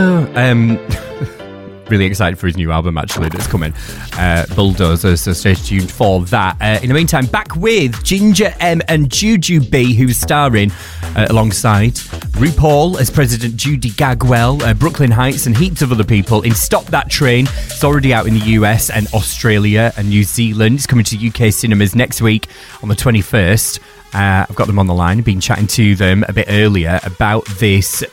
Really excited for his new album, actually, that's coming. Bulldozer, so stay tuned for that. In the meantime, back with Ginger M and Jujubee, who's starring alongside RuPaul as President Judy Gagwell, Brooklyn Heights, and heaps of other people in Stop That Train. It's already out in the US and Australia and New Zealand. It's coming to UK cinemas next week on the 21st. I've got them on the line. I've been chatting to them a bit earlier about this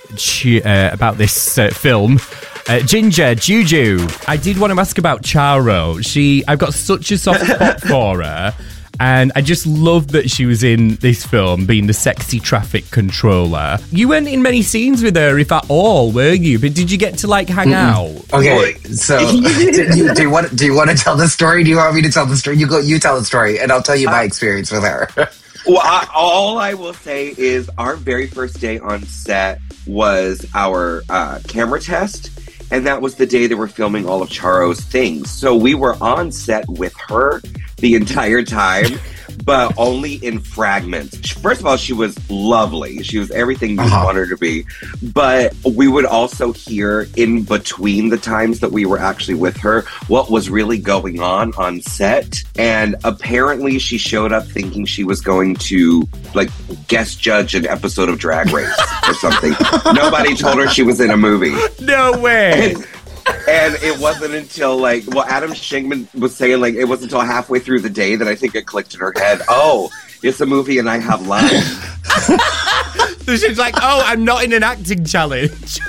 film. Ginger, Juju, I did want to ask about Charo. I've got such a soft spot for her, and I just love that she was in this film being the sexy traffic controller. You weren't in many scenes with her, if at all, were you? But did you get to hang out? Okay, so do you want to tell the story? Do you want me to tell the story? You tell the story, and I'll tell you my experience with her. Well, all I will say is our very first day on set was our camera test. And that was the day they were filming all of Charo's things. So we were on set with her the entire time, but only in fragments. First of all, she was lovely. She was everything you want her to be. But we would also hear in between the times that we were actually with her what was really going on set. And apparently she showed up thinking she was going to guest judge an episode of Drag Race or something. Nobody told her she was in a movie. No way. And it wasn't until Adam Shankman was saying it wasn't until halfway through the day that I think it clicked in her head. Oh, it's a movie and I have lines. So she's like, oh, I'm not in an acting challenge.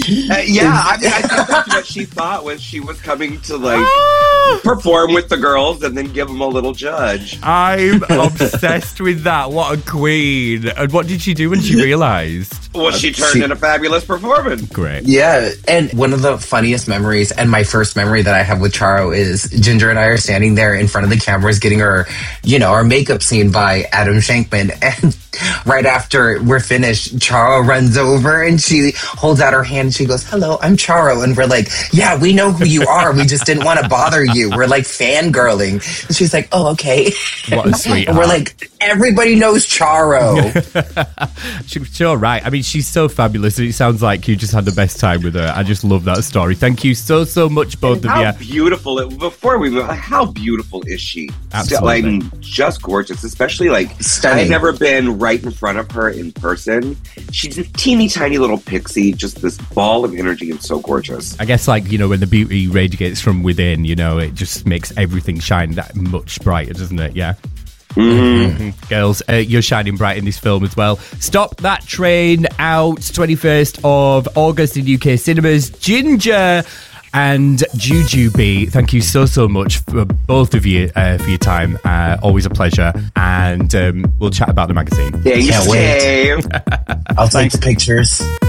I think that's what she thought when she was coming to perform with the girls and then give them a little judge. I'm obsessed with that. What a queen. And what did she do when she realized? Well, she turned in a fabulous performance. Great. Yeah, and one of the funniest memories, and my first memory that I have with Charo, is Ginger and I are standing there in front of the cameras getting our makeup scene by Adam Shankman, and right after we're finished, Charo runs over and she holds out her hand and she goes, "Hello, I'm Charo," and we're like, "Yeah, we know who you are. We just didn't want to bother you. We're fangirling." And she's like, "Oh, okay." What a sweetheart. And we're like, everybody knows Charo. She's all right. I mean, she's so fabulous. It sounds like you just had the best time with her. I just love that story. Thank you so much, both of you. How beautiful! Before we move, how beautiful is she? Absolutely, just gorgeous. Especially stunning. I've never been right in front of her in person. She's a teeny tiny little pixie, just this ball of energy and so gorgeous. I guess when the beauty radiates from within, it just makes everything shine that much brighter, doesn't it? Yeah. Mm-hmm. Girls, you're shining bright in this film as well. Stop That Train, out 21st of August in UK cinemas. Ginger and Jujubee, thank you so much for both of you for your time. Always a pleasure. And we'll chat about the magazine. Can't wait. I'll take the pictures.